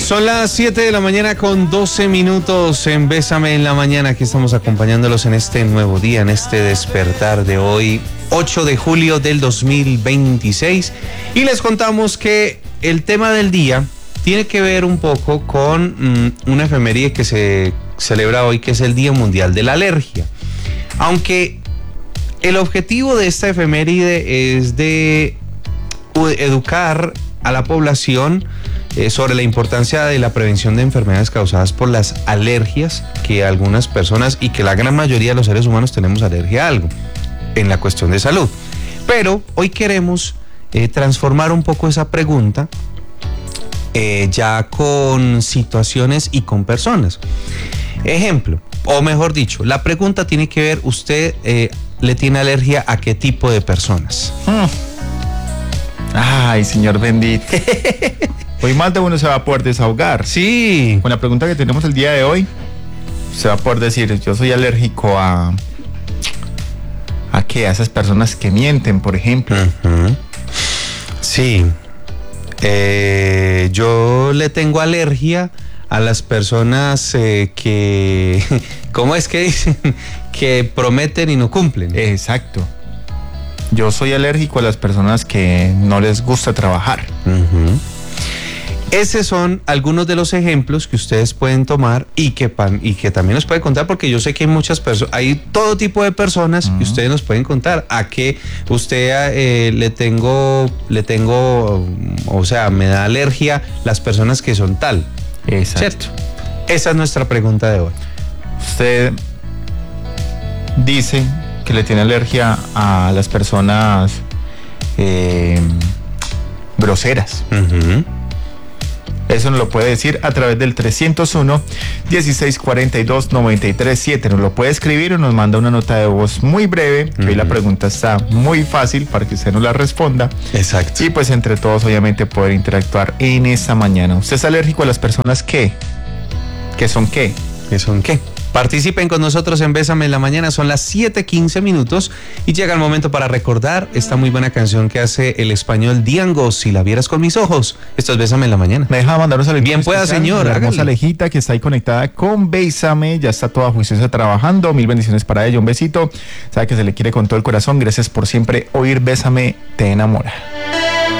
Son las 7 de la mañana con 12 minutos en Bésame en la Mañana. Aquí estamos acompañándolos en este nuevo día, en este despertar de hoy, 8 de julio del 2026. Y les contamos que el tema del día tiene que ver un poco con una efeméride que se celebra hoy, que es el Día Mundial de la Alergia. Aunque el objetivo de esta efeméride es de educar a la población sobre la importancia de la prevención de enfermedades causadas por las alergias, que algunas personas y que la gran mayoría de los seres humanos tenemos alergia a algo en la cuestión de salud. Pero hoy queremos transformar un poco esa pregunta ya con situaciones y con personas. Ejemplo, o mejor dicho, la pregunta tiene que ver, ¿usted le tiene alergia a qué tipo de personas? Ay, señor bendito. Hoy más de uno se va a poder desahogar. Sí. Con la pregunta que tenemos el día de hoy, se va a poder decir, yo soy alérgico a qué, a esas personas que mienten, por ejemplo. Uh-huh. Sí. Yo le tengo alergia a las personas que, ¿cómo es que dicen? Que prometen y no cumplen. Exacto. Yo soy alérgico a las personas que no les gusta trabajar. Uh-huh. Esos son algunos de los ejemplos que ustedes pueden tomar y que también nos pueden contar, porque yo sé que hay muchas personas, hay todo tipo de personas que ustedes nos pueden contar. A que usted le tengo, o sea, me da alergia las personas que son tal. Exacto. ¿Cierto? Esa es nuestra pregunta de hoy. Usted dice que le tiene alergia a las personas groseras. Uh-huh. Eso nos lo puede decir a través del 301-1642-937. Nos lo puede escribir o nos manda una nota de voz muy breve. Uh-huh. Hoy la pregunta está muy fácil para que usted nos la responda. Exacto. Y pues entre todos, obviamente, poder interactuar en esta mañana. ¿Usted es alérgico a las personas que son qué? ¿Qué son qué? Participen con nosotros en Bésame en la Mañana. Son las 7:15 minutos y llega el momento para recordar esta muy buena canción que hace el español Diango, Si la vieras con mis ojos. Esto es Bésame en la Mañana. Me deja mandar un saludo. Bien pueda, señor. La hermosa Alejita que está ahí conectada con Bésame, ya está toda juiciosa trabajando. Mil bendiciones para ella, un besito. Sabe que se le quiere con todo el corazón. Gracias por siempre oír Bésame, te enamora.